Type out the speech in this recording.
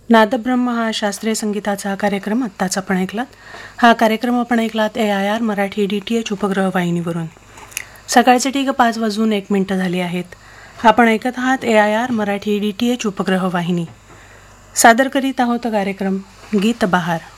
नादब्रह्म हा शास्त्रीय संगीताचा कार्यक्रम आत्ताच आपण ऐकलात. हा कार्यक्रम आपण ऐकलात AIR मराठी DTH उपग्रह वाहिनीवरून. सकाळचे ठीक 5:01 झाली आहेत. आपण ऐकत आहात AIR मराठी DTH उपग्रह वाहिनी. सादर करीत आहोत कार्यक्रम गीत बहार.